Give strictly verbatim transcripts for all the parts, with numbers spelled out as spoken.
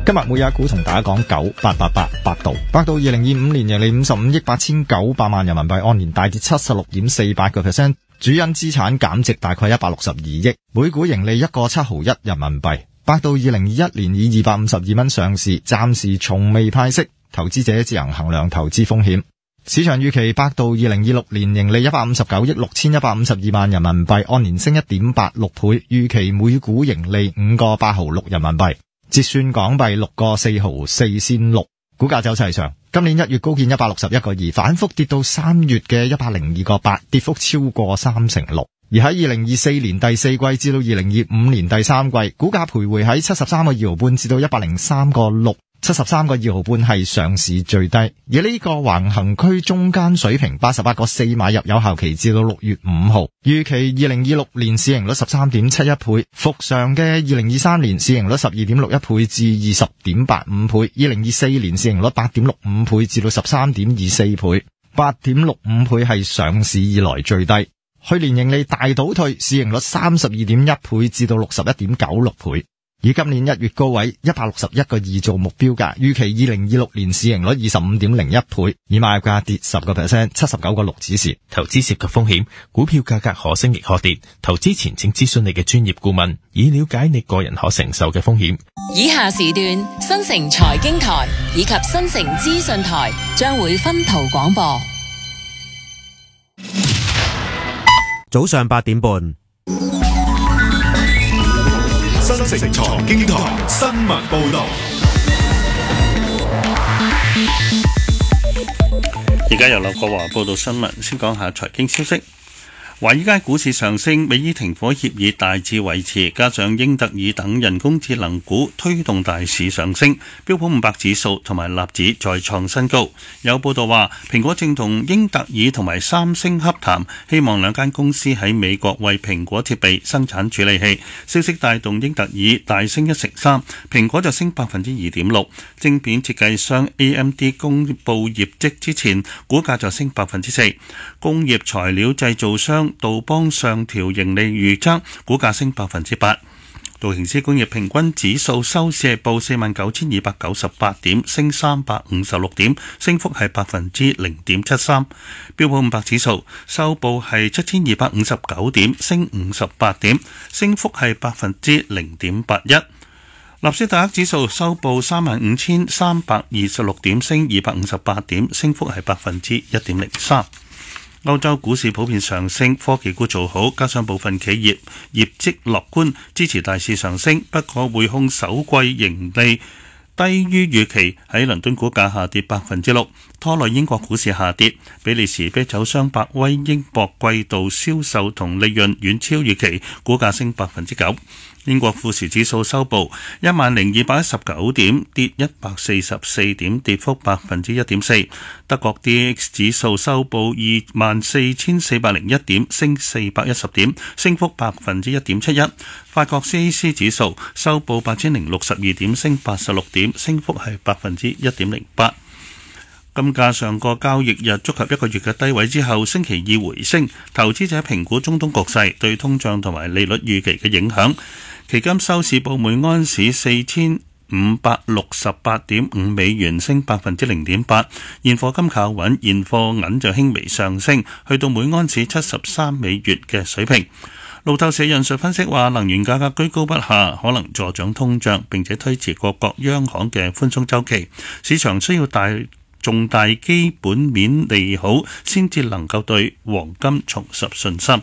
今日每日一股同大家講九八八八百度，百度二零二五年盈利五十五億八千九百萬人民幣，按年大跌七十六點四八個 percent， 主因資產減值大概一百六十二億，每股盈利一個七毫一人民幣。百度二零二一年以二百五十二蚊上市，暫時從未派息，投資者自行衡量投資風險。市場預期百度二零二六年盈利一百五十九億六千一百五十二萬人民幣，按年升一點八六倍，預期每股盈利五個八毫六人民幣。折算港幣六個四毫四仙六，股價走勢上，今年一月高見一百六十一個二，反覆跌到三月嘅一百零二個八，跌幅超過三成六。而喺二零二四年第四季至到二零二五年第三季，股價徘徊喺七十三個二毫半至到一百零三個六。七十三個二毫半係上市最低，而呢個橫行區中間水平八十八個四買入，有效期至到六月五號。預期二零二六年市盈率十三點七一倍，復常嘅二零二三年市盈率十二點六一倍至二十點八五倍，二零二四年市盈率八點六五倍至到十三點二四倍，八點六五倍係上市以來最低。去年盈利大倒退，市盈率三十二點一倍至到六十一點九六倍。以今年一月高位一百六十一個二做目標價，預期二零二六年市盈率二十五點零一倍，以買入價跌十個 percent， 七十九個六指示。 投資涉及風險，股票價格可升亦可跌，投資前請諮詢你嘅專業顧問，以了解你個人可承受嘅風險。 以下時段新城財經台以及新城資訊台將會分途廣播。 早上八點半。 新城財經台新聞報道， 而家由劉國華報道新聞。先講下財經消息。華爾街股市上升，美伊停火協議大致維持，加上英特爾等人工智能股推動大市上升，標普五百指數同埋納指再創新高。有報道話，蘋果正同英特爾同埋三星洽談，希望兩間公司喺美國為蘋果設備生產處理器。消息帶動英特爾大升一成三，蘋果就升百分之二點六。晶片設計商 A M D 公佈業績之前，股價就升百分之四。工業材料製造商杜邦上調盈利預測，股價升百分之八。道瓊斯工業平均指數收市報四萬九千二百九十八點，升三百五十六點，升幅係百分之零點七三。標普五百指數收報係七千二百五十九點，升五十八點，升幅係百分之零點八一。納斯達克指數收報三萬五千三百二十六點，升二百五十八點，升幅係百分之一點零三。歐洲股市普遍上升，科技股做好，加上部分企業業績樂觀，支持大市上升。不過匯控首季盈利低於預期，喺倫敦股價下跌百分之六，拖累英國股市下跌。比利時啤酒商百威英博季度銷售同利潤遠超預期，股價升百分之九。英國富時指數收報一萬零二百一十九點，跌一百四十四點，跌幅百分之一點四。德國 D X 指數收報二萬四千四百零一點，升四百一十點，升幅百分之一點七一。法國 C A C 指數收報八千零六十二點，升八十六點，升幅係百分之一點零八。金價上個交易日觸及一個月嘅低位之後，星期二回升，投資者評估中東局勢對通脹同埋利率預期嘅影響。期金收市報每安士四千五百六十八點五美元，升百分之零點八。現貨金靠穩，現貨銀就輕微上升，去到每安士七十三美元嘅水平。路透社引述分析話，能源價格居高不下，可能助長通脹，並且推遲各國央行嘅寬鬆週期。市場需要大重大基本面利好，先至能夠對黃金重拾信心。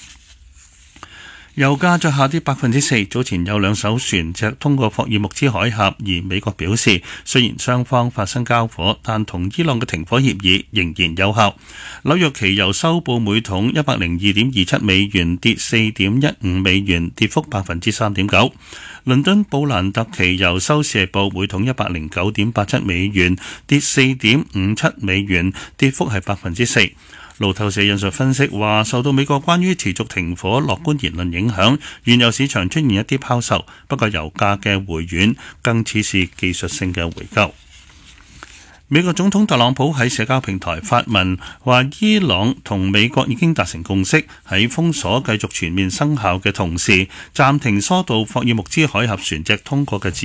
油價再下跌百分之四，早前有兩艘船隻通過霍爾木茲海峽，而美國表示，雖然雙方發生交火，但同伊朗嘅停火協議仍然有效。紐約期油收報每桶一百零二點二七美元，跌四點一五美元，跌幅百分之三點九。倫敦布蘭特期油收市報每桶一百零九點八七美元，跌四點五七美元，跌幅係百分之四。路透社引述分析話，受到美國關於持續停火樂觀言論影響，原油市場出現一啲拋售，不過油價嘅回軟更似是技術性嘅回購。美國總統特朗普喺社交平台發文話，伊朗同美國已經達成共識，喺封鎖繼續全面生效嘅同時，暫停疏導霍爾木茲海峽船隻通過嘅自